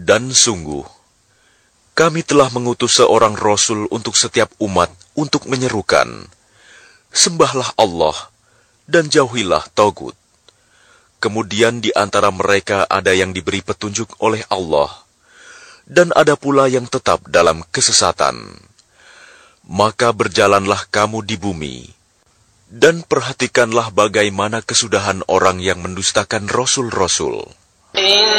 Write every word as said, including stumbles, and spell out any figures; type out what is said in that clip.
Dan sungguh, kami telah mengutus seorang Rasul untuk setiap umat untuk menyerukan, sembahlah Allah dan jauhilah Tagut. Kemudian di antara mereka ada yang diberi petunjuk oleh Allah, dan ada pula yang tetap dalam kesesatan. Maka berjalanlah kamu di bumi, dan perhatikanlah bagaimana kesudahan orang yang mendustakan Rasul-Rasul.